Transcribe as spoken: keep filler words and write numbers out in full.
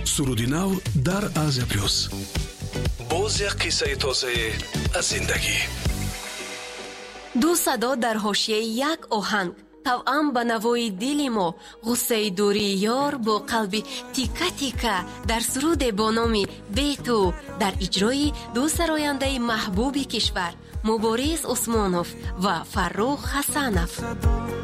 суруди нав дар Азия плюс. боз як қиссаи тозаи аз зиндагӣ. ду садо дар ҳошияи як оҳанг. тавъан ба навои дили мо ғуссаи дурии ёр бо қалби тика тика дар суруде бо номи бету дар иҷрои ду сарояндаи маҳбуби кишвар Мубориз Усмонов ва Фаррух Ҳасанов.